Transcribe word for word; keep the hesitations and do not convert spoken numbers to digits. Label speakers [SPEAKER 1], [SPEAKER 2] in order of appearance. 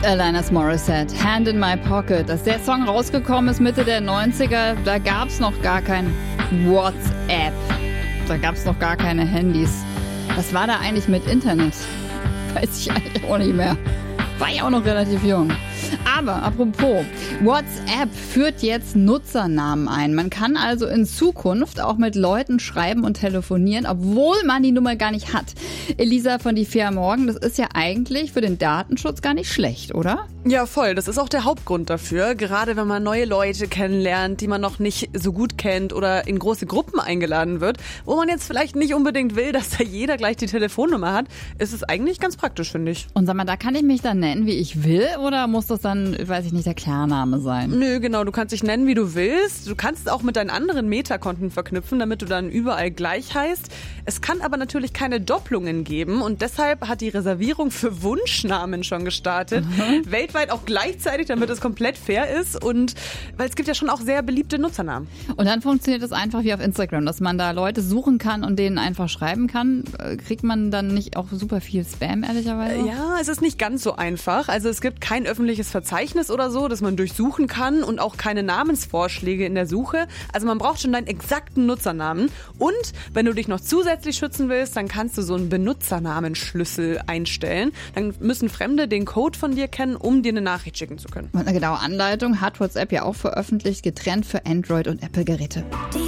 [SPEAKER 1] Alanis Morissette, Hand in My Pocket. Dass der Song rausgekommen ist Mitte der neunziger, da gab's noch gar kein WhatsApp. Da gab's noch gar keine Handys. Was war da eigentlich mit Internet? Weiß ich eigentlich auch nicht mehr. War ich auch noch relativ jung. Aber apropos, WhatsApp führt jetzt Nutzernamen ein. Man kann also in Zukunft auch mit Leuten schreiben und telefonieren, obwohl man die Nummer gar nicht hat. Elisa von die Fair Morgen, das ist ja eigentlich für den Datenschutz gar nicht schlecht, oder?
[SPEAKER 2] Ja, voll. Das ist auch der Hauptgrund dafür. Gerade wenn man neue Leute kennenlernt, die man noch nicht so gut kennt oder in große Gruppen eingeladen wird, wo man jetzt vielleicht nicht unbedingt will, dass da jeder gleich die Telefonnummer hat, ist es eigentlich ganz praktisch, finde ich.
[SPEAKER 1] Und sag mal, da kann ich mich dann nennen, wie ich will, oder muss das dann, weiß ich nicht, der Klarname sein?
[SPEAKER 2] Nö, genau. Du kannst dich nennen, wie du willst. Du kannst es auch mit deinen anderen Meta-Konten verknüpfen, damit du dann überall gleich heißt. Es kann aber natürlich keine Doppelungen geben und deshalb hat die Reservierung für Wunschnamen schon gestartet. Mhm. Weltweit auch gleichzeitig, damit es komplett fair ist und weil es gibt ja schon auch sehr beliebte Nutzernamen.
[SPEAKER 1] Und dann funktioniert das einfach wie auf Instagram, dass man da Leute suchen kann und denen einfach schreiben kann. Kriegt man dann nicht auch super viel Spam, ehrlicherweise?
[SPEAKER 2] Ja, es ist nicht ganz so einfach. Also es gibt kein öffentliches Verzeichnis oder so, das man durchsuchen kann und auch keine Namensvorschläge in der Suche. Also man braucht schon deinen exakten Nutzernamen. Und wenn du dich noch zusätzlich schützen willst, dann kannst du so einen Benutzernamenschlüssel einstellen. Dann müssen Fremde den Code von dir kennen, um dir eine Nachricht schicken zu können.
[SPEAKER 1] Und eine genaue Anleitung hat WhatsApp ja auch veröffentlicht, getrennt für Android- und Apple-Geräte.